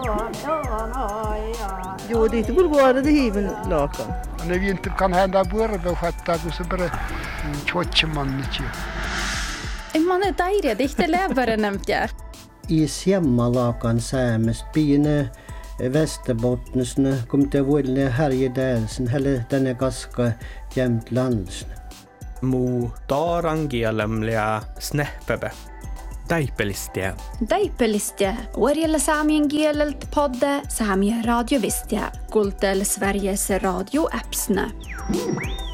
Jo, det är inte bulgare det hiven lakan. När vi inte kan hända burbe och fatta så bara tjotcheman inte. Man är taire, det inte lävare nämnt jag. I Siemmalakan säämes piine Västerbottensne kom te vuodelle Härjedalsen eller tänne kaska jämt landsne. Mu taarankielemmliä snehpebe. Taipelistiä. Taipelistiä. Uorjella saamien kielelt podde saamien radiovistiä. Kultel Sveriges radio-appsne.